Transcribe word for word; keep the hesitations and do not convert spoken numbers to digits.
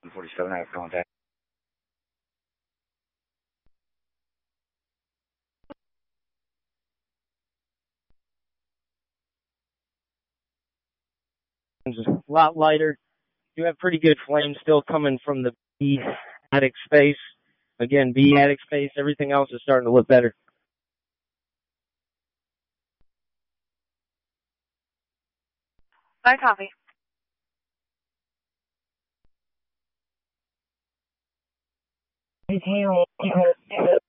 forty-seven, I have contact. It's a lot lighter. You have pretty good flame still coming from the B attic space. Again, B attic space. Everything else is starting to look better. I copy. Hey,